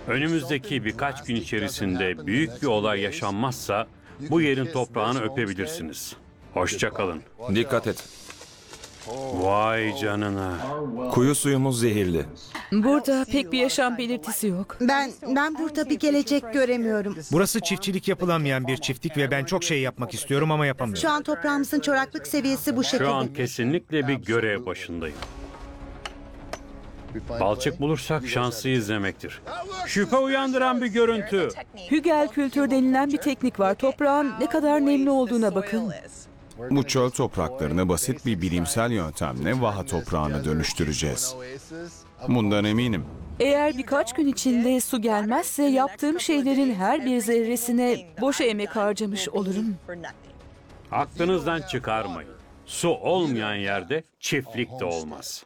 Önümüzdeki birkaç gün içerisinde büyük bir olay yaşanmazsa bu yerin toprağını öpebilirsiniz. Hoşça kalın. Dikkat et. Vay canına. Kuyu suyumuz zehirli. Burada pek bir yaşam belirtisi yok. Ben burada bir gelecek göremiyorum. Burası çiftçilik yapılamayan bir çiftlik ve ben çok şey yapmak istiyorum ama yapamıyorum. Şu an toprağımızın çoraklık seviyesi bu Şu an şekilde. kesinlikle bir görev başındayım. Balçık bulursak şanslıyız demektir. Şüphe uyandıran bir görüntü. Hügel kültür denilen bir teknik var. Toprağın ne kadar nemli olduğuna bakın. Bu çöl topraklarını basit bir bilimsel yöntemle vaha toprağına dönüştüreceğiz. Bundan eminim. Eğer birkaç gün içinde su gelmezse yaptığım şeylerin her bir zerresine boşa emek harcamış olurum. Aklınızdan çıkarmayın. Su olmayan yerde çiftlik de olmaz.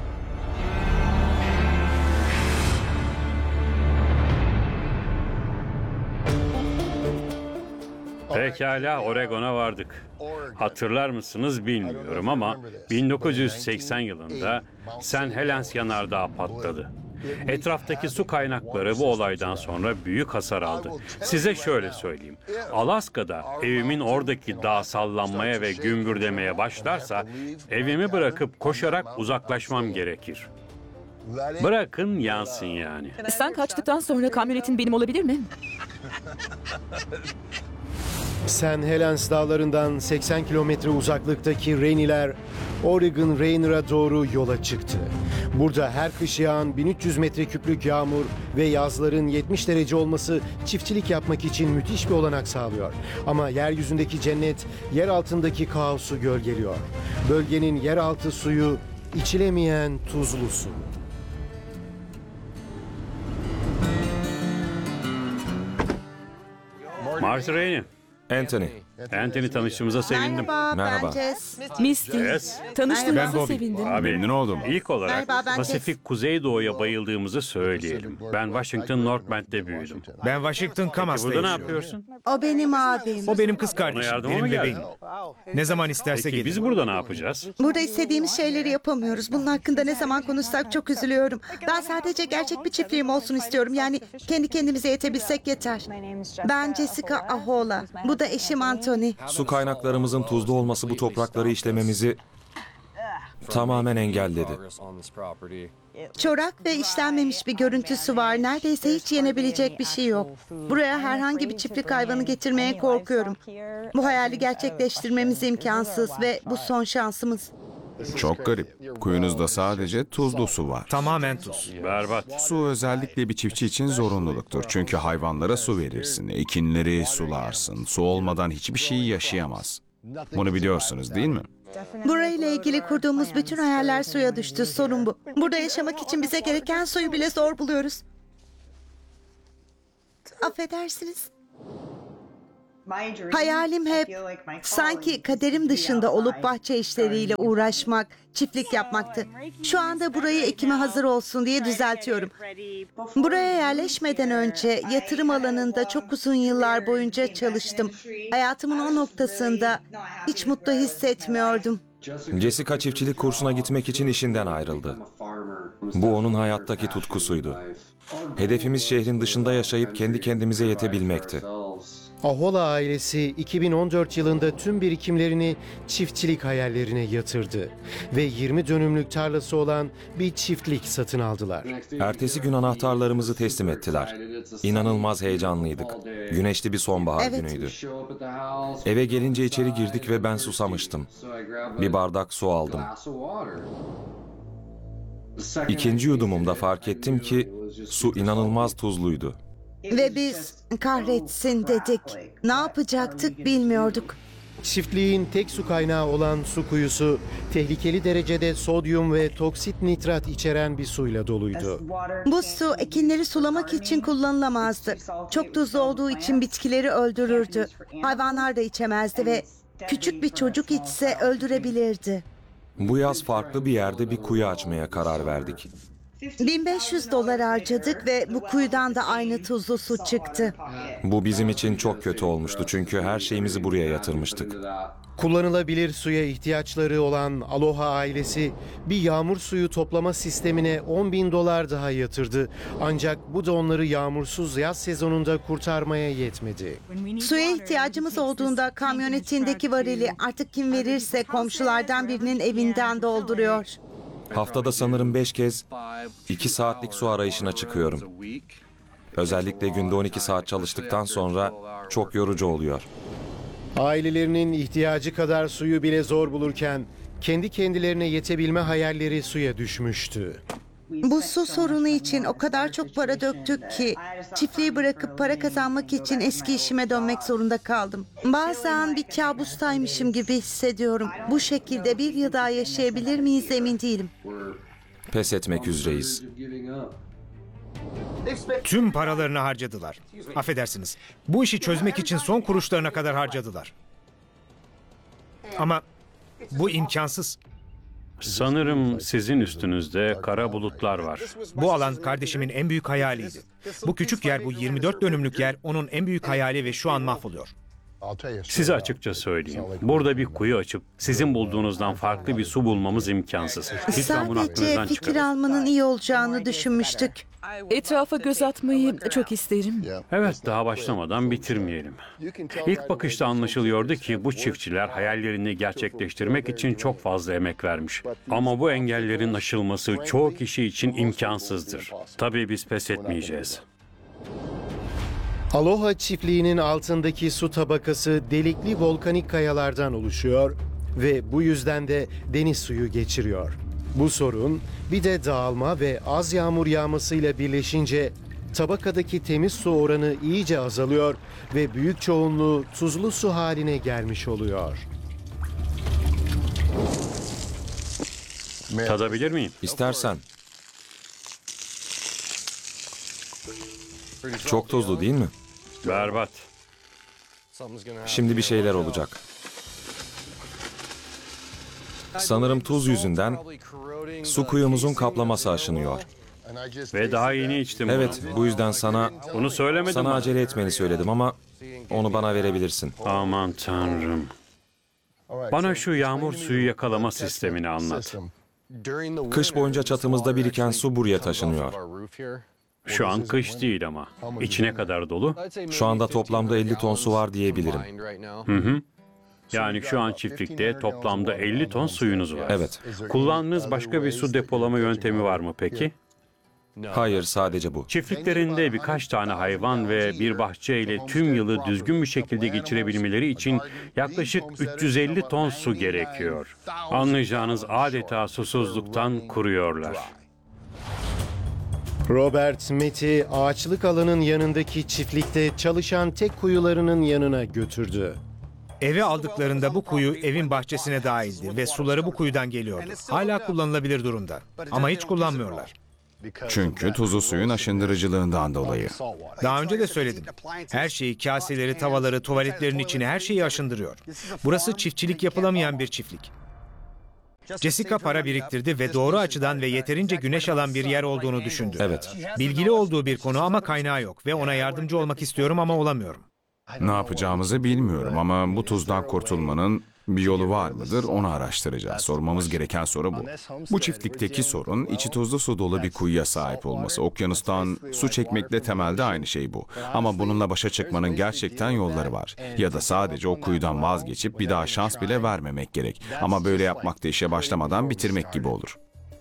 Pekala, Oregon'a vardık. Hatırlar mısınız bilmiyorum ama 1980 yılında St. Helens yanardağı patladı. Etraftaki su kaynakları bu olaydan sonra büyük hasar aldı. Size şöyle söyleyeyim. Alaska'da evimin oradaki dağ sallanmaya ve gümbürdemeye başlarsa evimi bırakıp koşarak uzaklaşmam gerekir. Bırakın yansın yani. Sen kaçtıktan sonra kamyonetin benim olabilir mi? St. Helens dağlarından 80 kilometre uzaklıktaki Rainier, Oregon Rainer'a doğru yola çıktı. Burada her kış yağan 1300 metreküplük yağmur ve yazların 70 derece olması çiftçilik yapmak için müthiş bir olanak sağlıyor. Ama yeryüzündeki cennet yer altındaki kaosu gölgeliyor. Bölgenin yeraltı suyu içilemeyen tuzlu su. Marty Rainey. Anthony. Anthony, tanıştığımıza sevindim. Merhaba, Merhaba. ben Jess. Misty. Yes. Ben Tanıştığımıza Bobby. sevindim. Abi, Memnun oldum. İlk olarak Merhaba, ben Pasifik Kuzeydoğu'ya bayıldığımızı söyleyelim. Ben Washington North Bend'de büyüdüm. Ben Washington Kamas'ta Burada ne yaşıyorum. yapıyorsun? O benim abim. O benim kız Ona kardeşim, yardıma benim mı geldin? bebeğim. Ne zaman isterse Peki gelir. biz burada ne yapacağız? Burada istediğimiz şeyleri yapamıyoruz. Bunun hakkında ne zaman konuşsak çok üzülüyorum. Ben sadece gerçek bir çiftliğim olsun istiyorum. Yani kendi kendimize yetebilsek yeter. Ben Jessica Ahola. Bu da eşim Anthony. Su kaynaklarımızın tuzlu olması bu toprakları işlememizi tamamen engelledi. Çorak ve işlenmemiş bir görüntüsü var. Neredeyse hiç yenebilecek bir şey yok. Buraya herhangi bir çiftlik hayvanı getirmeye korkuyorum. Bu hayali gerçekleştirmemiz imkansız ve bu son şansımız. Çok garip. Kuyunuzda sadece tuzlu su var. Tamamen tuz. Berbat. Su özellikle bir çiftçi için zorunluluktur. Çünkü hayvanlara su verirsin, ekinleri sularsın. Su olmadan hiçbir şey yaşayamaz. Bunu biliyorsunuz değil mi? Burayla ilgili kurduğumuz bütün hayaller suya düştü. Sorun bu. Burada yaşamak için bize gereken suyu bile zor buluyoruz. Affedersiniz. Hayalim hep sanki kaderim dışında olup bahçe işleriyle uğraşmak, çiftlik yapmaktı. Şu anda burayı ekime hazır olsun diye düzeltiyorum. Buraya yerleşmeden önce yatırım alanında çok uzun yıllar boyunca çalıştım. Hayatımın o noktasında hiç mutlu hissetmiyordum. Jessica çiftçilik kursuna gitmek için işinden ayrıldı. Bu onun hayattaki tutkusuydu. Hedefimiz şehrin dışında yaşayıp kendi kendimize yetebilmekti. Ahola ailesi 2014 yılında tüm birikimlerini çiftçilik hayallerine yatırdı ve 20 dönümlük tarlası olan bir çiftlik satın aldılar. Ertesi gün anahtarlarımızı teslim ettiler. İnanılmaz heyecanlıydık. Güneşli bir sonbahar Evet. günüydü. Eve gelince içeri girdik ve ben susamıştım. Bir bardak su aldım. İkinci yudumumda fark ettim ki su inanılmaz tuzluydu. Ve biz kahretsin dedik. Ne yapacaktık bilmiyorduk. Çiftliğin tek su kaynağı olan su kuyusu tehlikeli derecede sodyum ve toksit nitrat içeren bir suyla doluydu. Bu su ekinleri sulamak için kullanılamazdı. Çok tuzlu olduğu için bitkileri öldürürdü. Hayvanlar da içemezdi ve küçük bir çocuk içse öldürebilirdi. Bu yaz farklı bir yerde bir kuyu açmaya karar verdik. $1500 harcadık ve bu kuyudan da aynı tuzlu su çıktı. Bu bizim için çok kötü olmuştu çünkü her şeyimizi buraya yatırmıştık. Kullanılabilir suya ihtiyaçları olan Aloha ailesi bir yağmur suyu toplama sistemine $10.000 daha yatırdı. Ancak bu da onları yağmursuz yaz sezonunda kurtarmaya yetmedi. Suya ihtiyacımız olduğunda kamyonetindeki varili artık kim verirse komşulardan birinin evinden dolduruyor. Haftada sanırım 5 kez 2 saatlik su arayışına çıkıyorum. Özellikle günde 12 saat çalıştıktan sonra çok yorucu oluyor. Ailelerinin ihtiyacı kadar suyu bile zor bulurken kendi kendilerine yetebilme hayalleri suya düşmüştü. Bu su sorunu için o kadar çok para döktük ki çiftliği bırakıp para kazanmak için eski işime dönmek zorunda kaldım. Bazen bir kabustaymışım gibi hissediyorum. Bu şekilde bir yıl daha yaşayabilir miyiz emin değilim. Pes etmek üzereyiz. Tüm paralarını harcadılar. Affedersiniz. Bu işi çözmek için son kuruşlarına kadar harcadılar. Ama bu imkansız. Sanırım sizin üstünüzde kara bulutlar var. Bu alan kardeşimin en büyük hayaliydi. Bu küçük yer, bu 24 dönümlük yer onun en büyük hayali ve şu an mahvoluyor. Size açıkça söyleyeyim. Burada bir kuyu açıp sizin bulduğunuzdan farklı bir su bulmamız imkansız. Lütfen bunu Sadece aklınızdan fikir çıkarın. almanın iyi olacağını düşünmüştük. Etrafa göz atmayı çok isterim. Evet, daha başlamadan bitirmeyelim. İlk bakışta anlaşılıyordu ki bu çiftçiler hayallerini gerçekleştirmek için çok fazla emek vermiş. Ama bu engellerin aşılması çoğu kişi için imkansızdır. Tabii biz pes etmeyeceğiz. Aloha çiftliğinin altındaki su tabakası delikli volkanik kayalardan oluşuyor ve bu yüzden de deniz suyu geçiriyor. Bu sorun bir de dağılma ve az yağmur yağmasıyla birleşince tabakadaki temiz su oranı iyice azalıyor ve büyük çoğunluğu tuzlu su haline gelmiş oluyor. Tadabilir miyim? İstersen. Çok tuzlu değil mi? Berbat. Şimdi bir şeyler olacak. Sanırım tuz yüzünden su kuyumuzun kaplaması aşınıyor. Ve daha yeni içtim bunu. Evet, bu yüzden Bunu söylemedim sana mi? acele etmeni söyledim ama onu bana verebilirsin. Aman tanrım. Bana şu yağmur suyu yakalama sistemini anlat. Kış boyunca çatımızda biriken su buraya taşınıyor. Şu an kış değil ama. İçine kadar dolu. Şu anda toplamda 50 ton su var diyebilirim. Yani şu an çiftlikte toplamda 50 ton suyunuz var. Evet. Kullandığınız başka bir su depolama yöntemi var mı peki? Hayır, sadece bu. Çiftliklerinde birkaç tane hayvan ve bir bahçe ile tüm yılı düzgün bir şekilde geçirebilmeleri için yaklaşık 350 ton su gerekiyor. Anlayacağınız adeta susuzluktan kuruyorlar. Robert Matt'i ağaçlık alanın yanındaki çiftlikte çalışan tek kuyularının yanına götürdü. Eve aldıklarında bu kuyu evin bahçesine dahildi ve suları bu kuyudan geliyordu. Hala kullanılabilir durumda. Ama hiç kullanmıyorlar. Çünkü tuzlu suyun aşındırıcılığından dolayı. Daha önce de söyledim. Her şeyi, kaseleri, tavaları, tuvaletlerin içine her şeyi aşındırıyor. Burası çiftçilik yapılamayan bir çiftlik. Jessica para biriktirdi ve doğru açıdan ve yeterince güneş alan bir yer olduğunu düşündü. Evet. Bilgili olduğu bir konu ama kaynağı yok ve ona yardımcı olmak istiyorum ama olamıyorum. Ne yapacağımızı bilmiyorum ama bu tuzdan kurtulmanın bir yolu var mıdır onu araştıracağız. Sormamız gereken soru bu. Bu çiftlikteki sorun içi tuzlu su dolu bir kuyuya sahip olması. Okyanustan su çekmekle temelde aynı şey bu. Ama bununla başa çıkmanın gerçekten yolları var. Ya da sadece o kuyudan vazgeçip bir daha şans bile vermemek gerek. Ama böyle yapmak da işe başlamadan bitirmek gibi olur.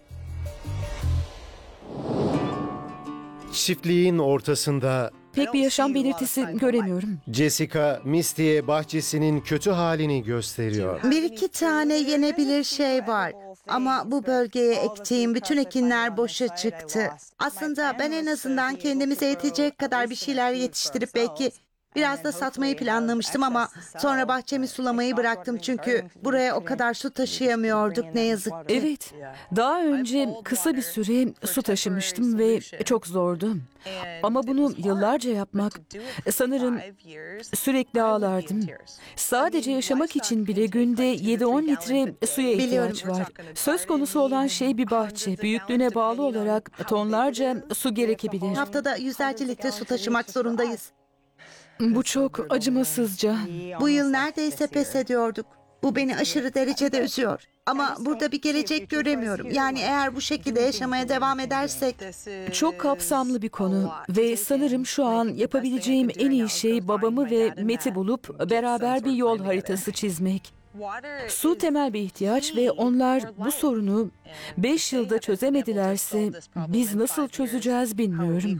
Çiftliğin ortasında Pek bir yaşam belirtisi göremiyorum. Jessica, Misty'ye bahçesinin kötü halini gösteriyor. Bir iki tane yenebilir şey var. Ama bu bölgeye ektiğim bütün ekinler boşa çıktı. Aslında ben en azından kendimize yetecek kadar bir şeyler yetiştirip belki biraz da satmayı planlamıştım ama sonra bahçemi sulamayı bıraktım çünkü buraya o kadar su taşıyamıyorduk ne yazık ki. Evet, daha önce kısa bir süre su taşımıştım ve çok zordu. Ama bunu yıllarca yapmak, sanırım sürekli ağlardım. Sadece yaşamak için bile günde 7-10 litre suya ihtiyaç var. Söz konusu olan şey bir bahçe. Büyüklüğüne bağlı olarak tonlarca su gerekebilir. Haftada yüzlerce litre su taşımak zorundayız. Bu çok acımasızca. Bu yıl neredeyse pes ediyorduk. Bu beni aşırı derecede üzüyor. Ama burada bir gelecek göremiyorum. Yani eğer bu şekilde yaşamaya devam edersek... Çok kapsamlı bir konu ve sanırım şu an yapabileceğim en iyi şey babamı ve Matt'i bulup beraber bir yol haritası çizmek. Su temel bir ihtiyaç ve onlar bu sorunu 5 yılda çözemedilerse biz nasıl çözeceğiz bilmiyorum.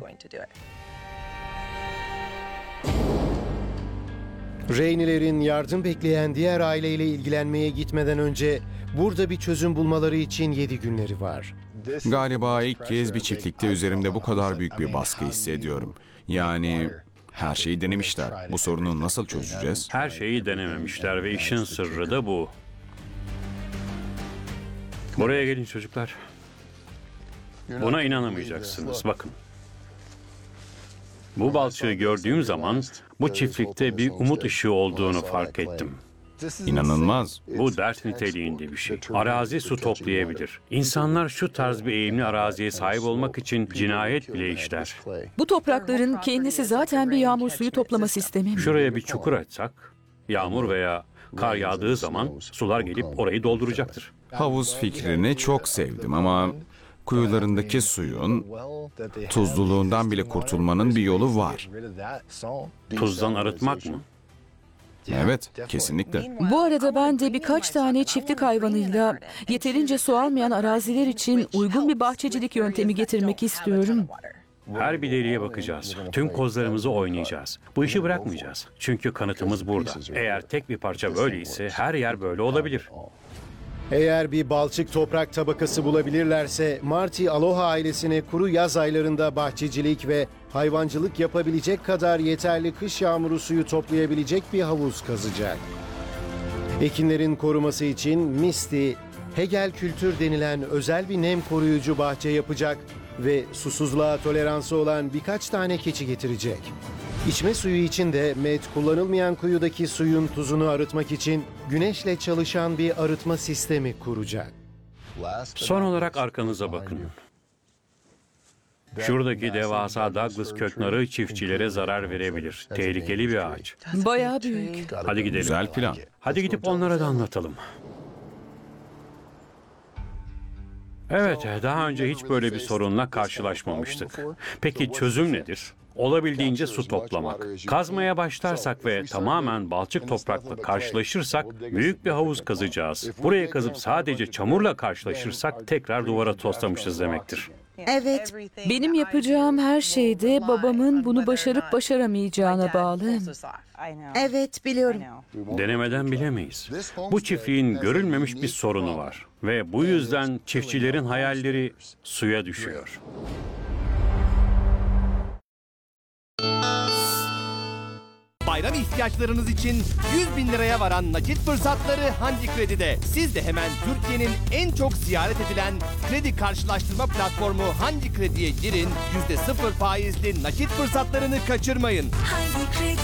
Rainey'lerin yardım bekleyen diğer aileyle ilgilenmeye gitmeden önce burada bir çözüm bulmaları için 7 günleri var. Galiba ilk kez bir çiftlikte üzerimde bu kadar büyük bir baskı hissediyorum. Yani her şeyi denemişler. Bu sorunu nasıl çözeceğiz? Her şeyi denememişler ve işin sırrı da bu. Buraya gelin çocuklar. Buna inanamayacaksınız. Bakın. Bu balçığı gördüğüm zaman bu çiftlikte bir umut ışığı olduğunu fark ettim. İnanılmaz. Bu dert niteliğinde bir şey. Arazi su toplayabilir. İnsanlar şu tarz bir eğimli araziye sahip olmak için cinayet bile işler. Bu toprakların kendisi zaten bir yağmur suyu toplama sistemi. Şuraya bir çukur açsak, yağmur veya kar yağdığı zaman sular gelip orayı dolduracaktır. Havuz fikrini çok sevdim ama kuyularındaki suyun tuzluluğundan bile kurtulmanın bir yolu var. Tuzdan arıtmak mı? Evet, kesinlikle. Bu arada ben de birkaç tane çiftlik hayvanıyla yeterince su almayan araziler için uygun bir bahçecilik yöntemi getirmek istiyorum. Her bir deliğe bakacağız. Tüm kozlarımızı oynayacağız. Bu işi bırakmayacağız. Çünkü kanıtımız burada. Eğer tek bir parça böyleyse her yer böyle olabilir. Eğer bir balçık toprak tabakası bulabilirlerse Marty Aloha ailesine kuru yaz aylarında bahçecilik ve hayvancılık yapabilecek kadar yeterli kış yağmuru suyu toplayabilecek bir havuz kazacak. Ekinlerin koruması için Misty, Hegel kültür denilen özel bir nem koruyucu bahçe yapacak ve susuzluğa toleransı olan birkaç tane keçi getirecek. İçme suyu için de Matt kullanılmayan kuyudaki suyun tuzunu arıtmak için güneşle çalışan bir arıtma sistemi kuracak. Son olarak arkanıza bakın. Şuradaki devasa Douglas köknarı çiftçilere zarar verebilir. Tehlikeli bir ağaç. Bayağı büyük. Hadi gidelim. Güzel plan. Hadi gidip onlara da anlatalım. Evet, daha önce hiç böyle bir sorunla karşılaşmamıştık. Peki çözüm nedir? Olabildiğince su toplamak. Kazmaya başlarsak ve tamamen balçık toprakla karşılaşırsak büyük bir havuz kazacağız. Buraya kazıp sadece çamurla karşılaşırsak tekrar duvara toslamışız demektir. Evet, Benim yapacağım her şeyde babamın bunu başarıp başaramayacağına bağlı. evet biliyorum. Denemeden bilemeyiz. Bu çiftliğin görülmemiş bir sorunu var. Ve bu yüzden çiftçilerin hayalleri suya düşüyor. Bayram ihtiyaçlarınız için 100.000 liraya varan nakit fırsatları Hangi Kredi'de. Siz de hemen Türkiye'nin en çok ziyaret edilen kredi karşılaştırma platformu Hangi Kredi'ye girin, %0 faizli nakit fırsatlarını kaçırmayın. Hangi Kredi?